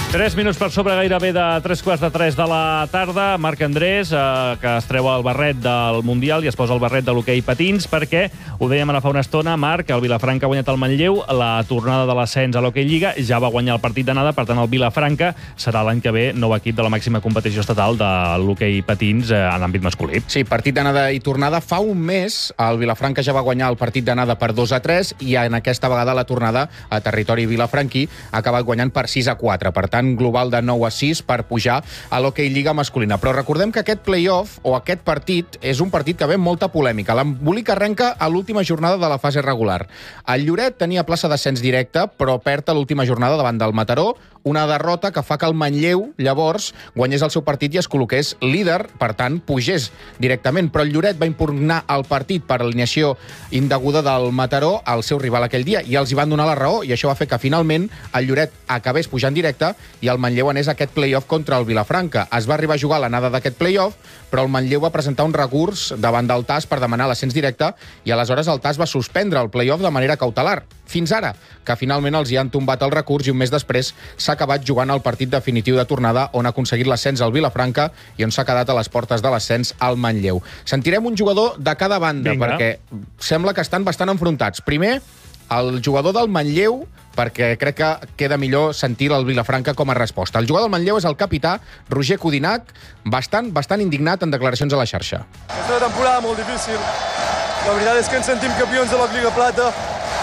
3 minuts per sobre gairebé de 3:45 de la tarda. Marc Andrés, que es treu el barret del Mundial i es posa el barret de l'hoquei patins, perquè, ho dèiem ara fa una estona, Marc, el Vilafranca ha guanyat el Manlleu, la tornada de l'ascens a l'hoquei Lliga, ja va guanyar el partit d'anada, per tant el Vilafranca serà l'any que ve nou equip de la màxima competició estatal de l'hoquei patins en àmbit masculí. Sí, partit d'anada i tornada. Fa un mes el Vilafranca ja va guanyar el partit d'anada per 2-3 i en aquesta vegada la tornada a territori vilafranquí ha acabat guanyant per 6-4. Per tant, global de 9-6 per pujar a l'hoquei Lliga masculina. Però recordem que aquest play-off o aquest partit és un partit que ve amb molta polèmica. L'embolic arrenca a l'última jornada de la fase regular. El Lloret tenia plaça d'ascens directe, però perd a l'última jornada davant del Mataró, una derrota que fa que el Manlleu, llavors, guanyés el seu partit i es col·loqués líder, per tant, pugés directament. Però el Lloret va impugnar el partit per alineació indeguda del Mataró al seu rival aquell dia, i els hi van donar la raó, i això va fer que finalment el Lloret acabés pujant directe i el Manlleu anés a aquest play-off contra el Vilafranca. Es va arribar a jugar l'anada d'aquest play-off, però el Manlleu va presentar un recurs davant del TAS per demanar l'ascens directe i aleshores el TAS va suspendre el play-off de manera cautelar. Fins ara, que finalment els hi han tombat el recurs i un mes després s'ha acabat jugant el partit definitiu de tornada on ha aconseguit l'ascens al Vilafranca i on s'ha quedat a les portes de l'ascens al Manlleu. Sentirem un jugador de cada banda, perquè sembla que estan bastant enfrontats. Primer, el jugador del Manlleu, perquè crec que queda millor sentir el Vilafranca com a resposta. El jugador del Manlleu és el capità Roger Codinac, bastant indignat en declaracions a la xarxa. És una temporada molt difícil. La veritat és que ens sentim campions de la Lliga Plata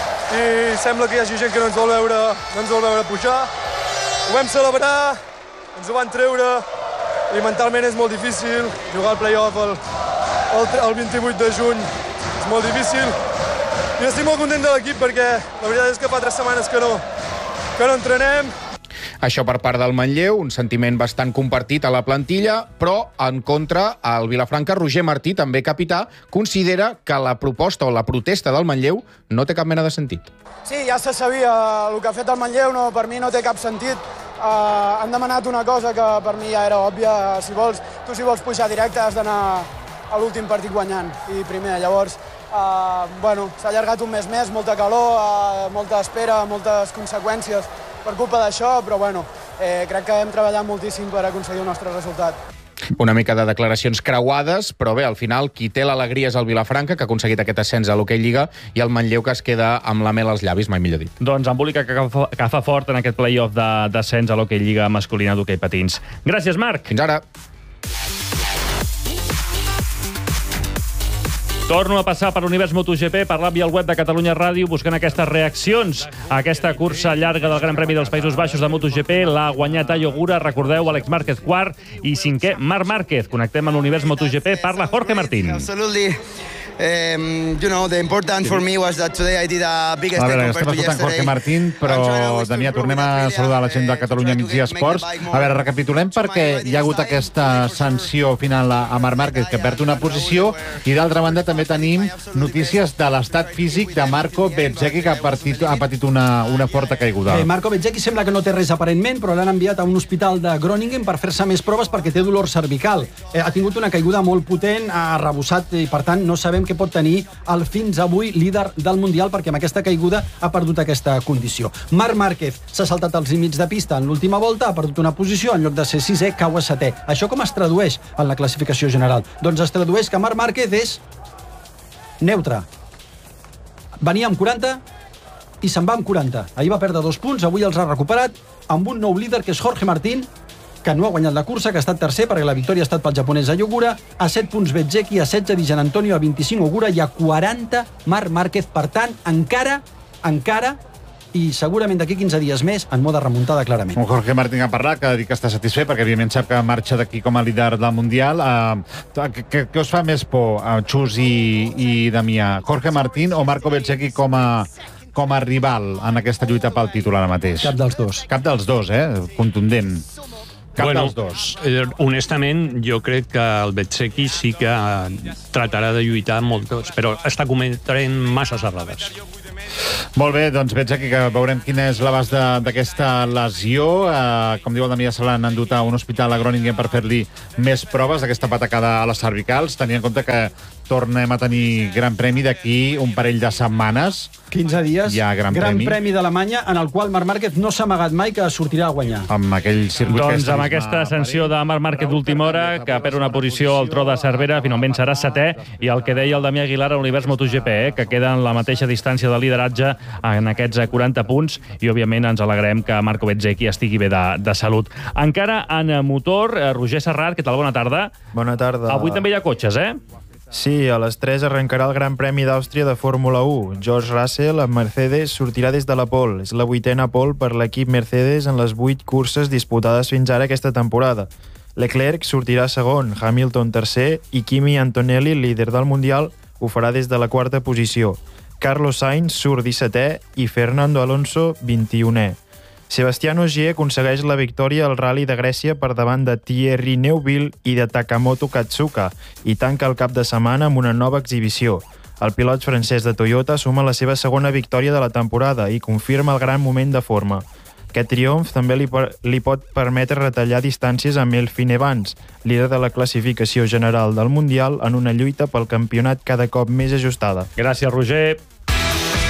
i sembla que hi hagi gent que no ens vol veure pujar. Ho vam celebrar, ens ho van treure i mentalment és molt difícil. Jugar al play-off el 28 de juny és molt difícil. I estic molt content de l'equip perquè la veritat és que fa 3 setmanes que no entrenem. Això per part del Manlleu, un sentiment bastant compartit a la plantilla, però en contra el Vilafranca, Roger Martí, també capità, considera que la proposta o la protesta del Manlleu no té cap mena de sentit. Sí, ja se sabia. El que ha fet el Manlleu per mi no té cap sentit. Han demanat una cosa que per mi ja era òbvia. Si vols pujar directe has d'anar a l'últim partit guanyant i primer. Llavors, s'ha allargat un mes més, molta calor, molta espera, moltes conseqüències per culpa d'això, però crec que hem treballat moltíssim per aconseguir el nostre resultat. Una mica de declaracions creuades, però bé, al final qui té l'alegria és el Vilafranca, que ha aconseguit aquest ascens a l'hoquei Lliga, i el Manlleu, que es queda amb la mel als llavis, mai millor dit. Doncs embolica que fa fort en aquest play-off d'ascens a l'hoquei Lliga masculina d'hoquei patins. Gràcies, Marc. Fins ara. Torno a passar per l'univers MotoGP, per l'app i el web de Catalunya Ràdio, buscant aquestes reaccions a aquesta cursa llarga del Gran Premi dels Països Baixos de MotoGP. L'ha guanyat Ayo Gura, recordeu, Àlex Márquez quart i cinquè Marc Márquez. Connectem amb l'univers MotoGP, parla Jorge Martín. Absolutely. The important for me was that today I did a big step compared to yesterday. Estem escoltant Jorge Martín, però, Damià, tornem a saludar la gent de Catalunya Migdia Esports. A veure, recapitulem perquè hi ha hagut aquesta sanció final a Marc Márquez, que perd una posició, i d'altra banda també tenim notícies de l'estat físic de Marco Bezzecchi, que ha patit una forta caiguda. Marco Bezzecchi sembla que no té res aparentment, però l'han enviat a un hospital de Groningen per fer-se més proves perquè té dolor cervical. Ha tingut una caiguda molt potent, ha arrebossat i, per tant, no sabem què pot tenir el fins avui líder del Mundial, perquè amb aquesta caiguda ha perdut aquesta condició. Marc Márquez s'ha saltat els límits de pista en l'última volta, ha perdut una posició, en lloc de ser sisè, cau a setè. Això com es tradueix en la classificació general? Doncs es tradueix que Marc Márquez és neutre. Venia amb 40 i se'n va amb 40. Ahir va perdre 2 punts, avui els ha recuperat amb un nou líder, que és Jorge Martín, que no ha guanyat la cursa, que ha estat tercer perquè la victòria ha estat pel japonès Ayo Gura, a 7 punts Bezzecchi, a 16 Di Giannantonio, a 25 Ogura i a 40 Marc Márquez. Per tant, encara, i segurament d'aquí 15 dies més, en mode remuntada clarament. Un Jorge Martín ha parlat, que ha dit que està satisfet, perquè evidentment sap que marxa d'aquí com a líder del Mundial. Què us fa més por, Xus i Damià? Jorge Martín o Marco Bezzecchi com a rival en aquesta lluita pel títol ara mateix? Cap dels dos. Cap dels dos, contundent. Cap dels dos. Honestament, jo crec que el Bezzecchi sí que tratarà de lluitar molt tots, però està cometent masses errades. Molt bé, doncs Bezzecchi, que veurem quina és l'abast d'aquesta lesió. Com diu el Damià, se l'han endut a un hospital a Groningen per fer-li més proves d'aquesta patacada a les cervicals, tenint en compte que tornem a tenir Gran Premi d'aquí un parell de setmanes. 15 dies, hi ha Gran Premi d'Alemanya, en el qual Marc Márquez no s'ha amagat mai que sortirà a guanyar. Amb aquell circuit... Doncs amb aquesta ascensió de Marc Márquez d'última hora, que perd una posició al tro de Cervera, finalment serà setè, i el que deia el Damià Aguilar a l'univers MotoGP, que queda en la mateixa distància de lideratge en aquests 40 punts, i òbviament ens alegrem que Marco Bezzecchi estigui bé de salut. Encara en motor, Roger Serrat, què tal? Bona tarda. Bona tarda. Avui també hi ha cotxes, Sí, a les 3 arrencarà el Gran Premi d'Àustria de Fórmula 1. George Russell, amb Mercedes, sortirà des de la pole. És la 8a pole per l'equip Mercedes en les 8 curses disputades fins ara aquesta temporada. Leclerc sortirà segon, Hamilton tercer i Kimi Antonelli, líder del Mundial, ho farà des de la 4a posició. Carlos Sainz surt 17è i Fernando Alonso 21è. Sebastian Ogier aconsegueix la victòria al Rally de Grècia per davant de Thierry Neuville i de Takamoto Katsuka i tanca el cap de setmana amb una nova exhibició. El pilot francès de Toyota suma la seva segona victòria de la temporada i confirma el gran moment de forma. Aquest triomf també li pot permetre retallar distàncies amb Elfyn Evans, líder de la classificació general del Mundial, en una lluita pel campionat cada cop més ajustada. Gràcies, Roger.